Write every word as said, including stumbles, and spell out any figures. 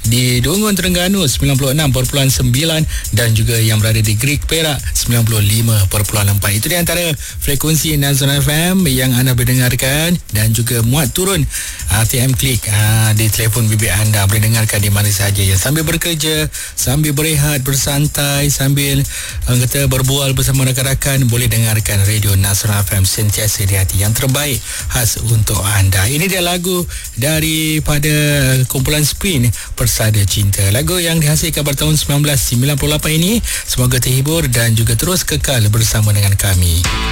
di Dungun Terengganu sembilan puluh enam perpuluhan sembilan dan juga yang berada di Greek Perak sembilan puluh lima perpuluhan empat. Itu di antara frekuensi Nasional F M yang anda mendengarkan, dan juga muat turun R T M Klik uh, di telefon bimbit anda. Boleh dengarkan di mana sahaja ya, sambil bekerja, sambil berehat, bersantai, sambil uh, kata berbual bersama rakan-rakan, boleh dengarkan Radio Nasional F M, sentiasa di hati, yang terbaik khas untuk anda. Ini dia lagu daripada kumpulan Spin, Persada Cinta. Lagu yang dihasilkan pada tahun sembilan belas sembilan puluh lapan ini. Semoga terhibur dan juga terus kekal bersama dengan kami.